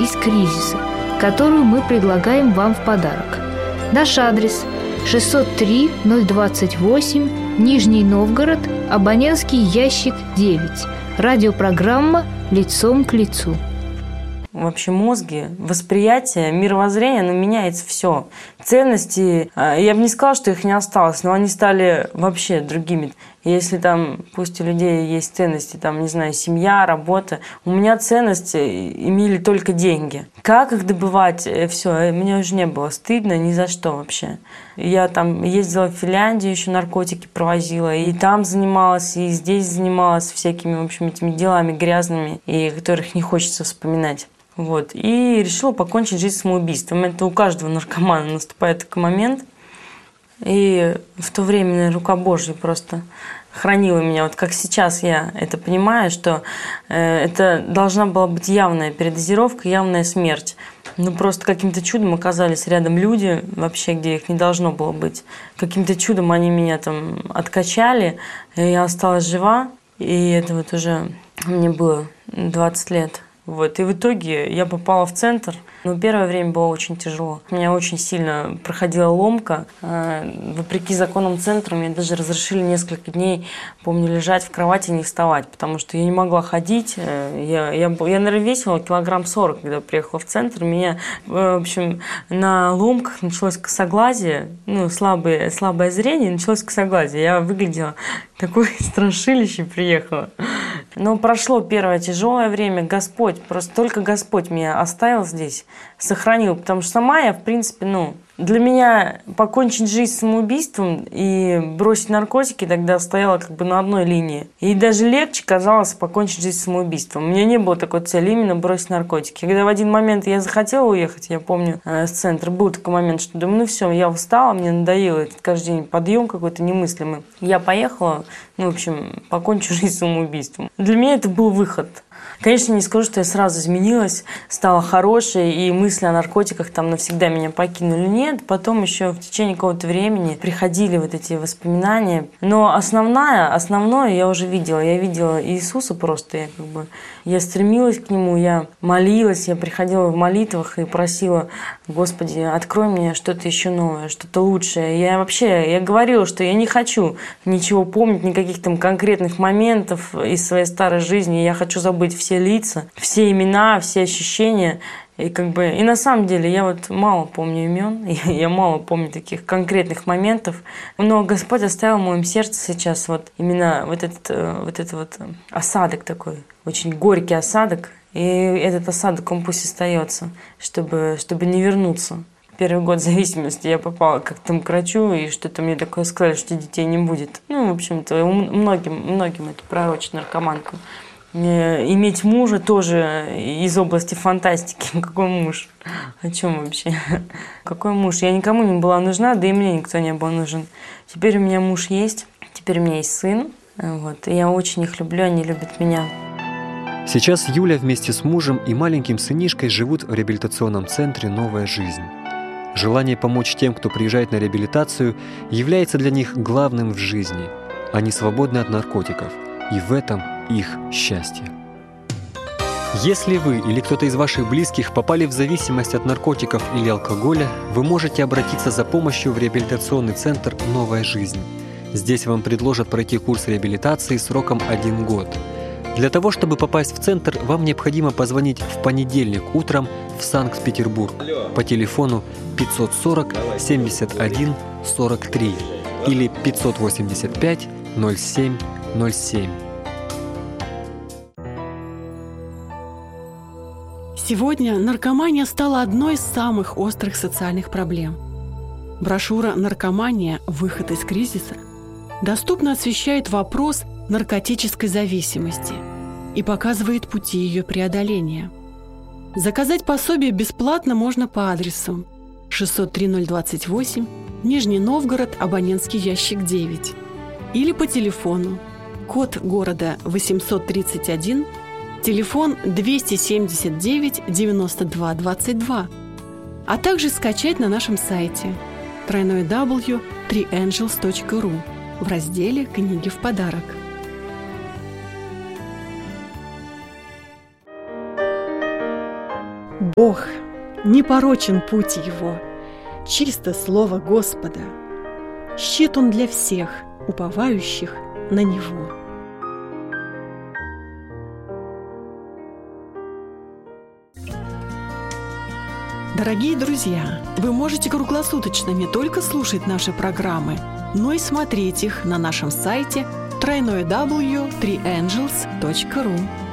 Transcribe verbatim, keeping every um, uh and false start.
из кризиса, которую мы предлагаем вам в подарок. Наш адрес шестьсот три ноль двадцать восемь, Нижний Новгород, абонентский ящик девять. Радиопрограмма «Лицом к лицу». Вообще мозги, восприятие, мировоззрение, оно меняется все. Ценности, я бы не сказала, что их не осталось, но они стали вообще другими. Если там, пусть у людей есть ценности, там, не знаю, семья, работа, у меня ценности имели только деньги. Как их добывать, все, мне уже не было стыдно ни за что вообще. Я там ездила в Финляндию, еще наркотики провозила, и там занималась, и здесь занималась всякими, в общем, этими делами грязными, и которых не хочется вспоминать. Вот. И решила покончить жизнь самоубийством. Это у каждого наркомана наступает такой момент. И в то время рука Божья просто хранила меня. Вот как сейчас я это понимаю, что э, это должна была быть явная передозировка, явная смерть. Ну, просто каким-то чудом оказались рядом люди, вообще, где их не должно было быть. Каким-то чудом они меня там откачали, и я осталась жива. И это вот уже мне было двадцать лет. Вот. И в итоге я попала в центр. Но первое время было очень тяжело. У меня очень сильно проходила ломка. Вопреки законам центра мне даже разрешили несколько дней, помню, лежать в кровати и не вставать, потому что я не могла ходить. Я, я, я наверное, весила килограмм сорок, когда приехала в центр. У меня, в общем, на ломках началось косоглазие, ну, слабое, слабое зрение, началось косоглазие. Я выглядела такое страшилище, приехала. Но прошло первое тяжелое время. Господь, просто только Господь меня оставил здесь, сохранил. Потому что сама я, в принципе, ну, для меня покончить жизнь самоубийством и бросить наркотики тогда стояла как бы на одной линии. И даже легче казалось покончить жизнь самоубийством. У меня не было такой цели именно бросить наркотики. Когда в один момент я захотела уехать, я помню, с центра, был такой момент, что думаю, ну все, я устала, мне надоело этот каждый день подъем какой-то немыслимый. Я поехала, ну, в общем, покончу жизнь самоубийством. Для меня это был выход. Конечно, не скажу, что я сразу изменилась, стала хорошей, и мысли о наркотиках там навсегда меня покинули. Нет, потом еще в течение какого-то времени приходили вот эти воспоминания. Но основная, основное я уже видела. Я видела Иисуса просто. Я, как бы, я стремилась к Нему, я молилась, я приходила в молитвах и просила: Господи, открой мне что-то еще новое, что-то лучшее. Я вообще, я говорила, что я не хочу ничего помнить, никаких там конкретных моментов из своей старой жизни. Я хочу забыть все все лица, все имена, все ощущения. И как бы и на самом деле я вот мало помню имен, я мало помню таких конкретных моментов, но Господь оставил в моем сердце сейчас вот именно вот этот вот этот вот осадок такой, очень горький осадок, и этот осадок он пусть остается, чтобы чтобы не вернуться. Первый год зависимости я попала как-то к врачу, и что-то мне такое сказали, что детей не будет. Ну, в общем-то, многим многим это пророчит наркоманкам. Иметь мужа тоже из области фантастики. Какой муж? О чем вообще? Какой муж? Я никому не была нужна, да и мне никто не был нужен. Теперь у меня муж есть, теперь у меня есть сын. Вот. И я очень их люблю, они любят меня. Сейчас Юля вместе с мужем и маленьким сынишкой живут в реабилитационном центре «Новая жизнь». Желание помочь тем, кто приезжает на реабилитацию, является для них главным в жизни. Они свободны от наркотиков. И в этом их счастье. Если вы или кто-то из ваших близких попали в зависимость от наркотиков или алкоголя, вы можете обратиться за помощью в реабилитационный центр «Новая жизнь». Здесь вам предложат пройти курс реабилитации сроком один год. Для того, чтобы попасть в центр, вам необходимо позвонить в понедельник утром в Санкт-Петербург по телефону пятьсот сорок семьдесят один сорок три или пятьсот восемьдесят пять ноль семь ноль семь. Сегодня наркомания стала одной из самых острых социальных проблем. Брошюра «Наркомания. Выход из кризиса» доступно освещает вопрос наркотической зависимости и показывает пути ее преодоления. Заказать пособие бесплатно можно по адресу шестьсот три ноль двадцать восемь, Нижний Новгород, абонентский ящик девять, или по телефону, код города восемьсот тридцать один, телефон двести семьдесят девять девяносто два двадцать два, а также скачать на нашем сайте дабл ю дабл ю дабл ю точка три энджелс точка ру в разделе «Книги в подарок». Ох, непорочен путь его, чисто слово Господа. Щит он для всех, уповающих на него. Дорогие друзья, вы можете круглосуточно не только слушать наши программы, но и смотреть их на нашем сайте дабл ю дабл ю дабл ю точка три энджелс точка ру.